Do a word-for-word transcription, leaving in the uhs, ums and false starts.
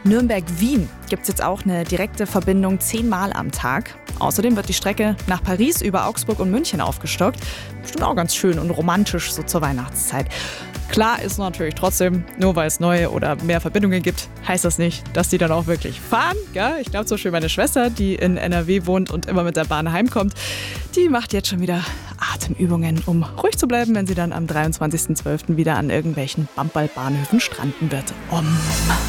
Nürnberg-Wien gibt es jetzt auch eine direkte Verbindung zehnmal am Tag. Außerdem wird die Strecke nach Paris über Augsburg und München aufgestockt. Bestimmt auch ganz schön und romantisch so zur Weihnachtszeit. Klar ist natürlich trotzdem, nur weil es neue oder mehr Verbindungen gibt, heißt das nicht, dass die dann auch wirklich fahren. Gell? Ich glaube zum Beispiel meine Schwester, die in N R W wohnt und immer mit der Bahn heimkommt, die macht jetzt schon wieder Atemübungen, um ruhig zu bleiben, wenn sie dann am dreiundzwanzigsten zwölften wieder an irgendwelchen Bamperl-Bahnhöfen stranden wird. Om.